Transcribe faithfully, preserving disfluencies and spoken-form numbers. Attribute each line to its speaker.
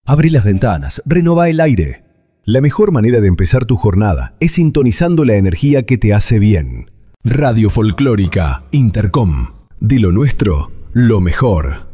Speaker 1: Abrí las ventanas, renová el aire.
Speaker 2: La mejor manera de empezar tu jornada es sintonizando la energía que te hace bien. Radio Folclórica Intercom. De lo nuestro, lo mejor.